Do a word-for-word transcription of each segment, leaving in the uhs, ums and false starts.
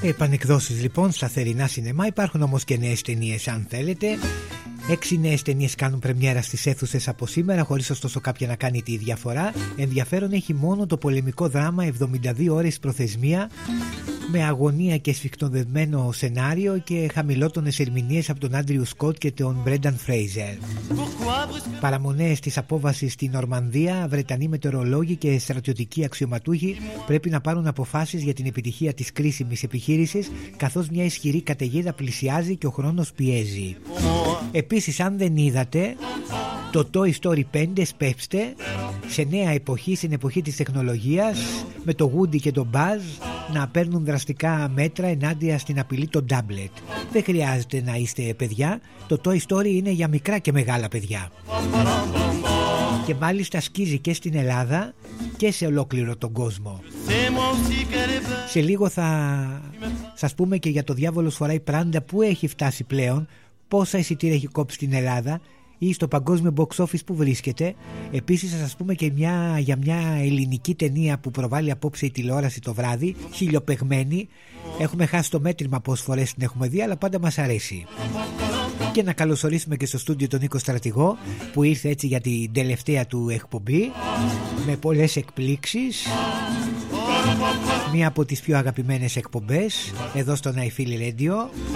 Επανεκδόσεις λοιπόν στα θερινά σινεμά. Υπάρχουν όμως και νέες ταινίες αν θέλετε. Έξι νέες ταινίες κάνουν πρεμιέρα στις αίθουσες από σήμερα, χωρίς ωστόσο κάποια να κάνει τη διαφορά. Ενδιαφέρον έχει μόνο το πολεμικό δράμα εβδομήντα δύο ώρες προθεσμία, με αγωνία και σφιχτοδεμένο σενάριο και χαμηλότονες ερμηνείες από τον Άντριου Σκοτ και τον Μπρένταν Φρέιζερ. Παραμονές της απόβασης στην Νορμανδία, Βρετανοί μετεωρολόγοι και στρατιωτικοί αξιωματούχοι πρέπει να πάρουν αποφάσεις για την επιτυχία της κρίσιμης επιχείρησης, καθώς μια ισχυρή καταιγίδα πλησιάζει και ο χρόνος πιέζει. Επίσης, αν δεν είδατε, το Toy Story πέντε σπεύστε σε νέα εποχή, στην εποχή της τεχνολογίας, με το Woody και τον Buzz να παίρνουν δραστικά μέτρα ενάντια στην απειλή των tablet. Δεν χρειάζεται να είστε παιδιά, το Toy Story είναι για μικρά και μεγάλα παιδιά. Και μάλιστα σκίζει και στην Ελλάδα και σε ολόκληρο τον κόσμο. Σε λίγο θα σας πούμε και για το Διάβολος φοράει πράντα, που έχει φτάσει πλέον, πόσα εισιτήρια έχει κόψει στην Ελλάδα ή στο παγκόσμιο box office που βρίσκεται. Επίσης θα σας πούμε και μια, για μια ελληνική ταινία που προβάλλει απόψε η τηλεόραση το βράδυ, χιλιοπεγμένη. Έχουμε χάσει το μέτρημα πόσες φορές την έχουμε δει, αλλά πάντα μας αρέσει. Και να καλωσορίσουμε και στο στούντιο τον Νίκο Στρατηγό, που ήρθε έτσι για την τελευταία του εκπομπή με πολλές εκπλήξεις. Μία από τις πιο αγαπημένες εκπομπές εδώ στο I Feel Radio.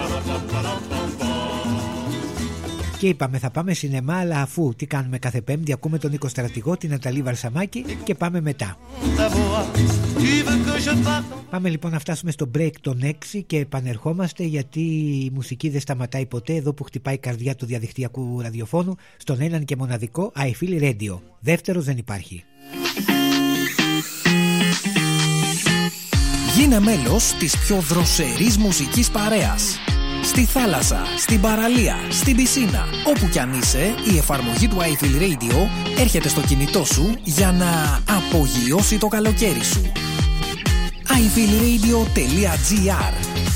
Και είπαμε θα πάμε σινεμά, αλλά αφού τι κάνουμε κάθε Πέμπτη, ακούμε τον Νίκο Στρατηγό, την Ναταλή Βαρσαμάκη και πάμε μετά. Πάμε λοιπόν να φτάσουμε στο break των έξι και επανερχόμαστε, γιατί η μουσική δεν σταματάει ποτέ εδώ που χτυπάει η καρδιά του διαδικτυακού ραδιοφώνου, στον έναν και μοναδικό I Feel Radio. Δεύτερος δεν υπάρχει. Γίνε μέλος της πιο δροσερής μουσικής παρέας. Στη θάλασσα, στην παραλία, στην πισίνα, όπου κι αν είσαι, η εφαρμογή του I Feel Radio έρχεται στο κινητό σου για να απογειώσει το καλοκαίρι σου. άι φιλ ρέιντιο τελεία τζι άρ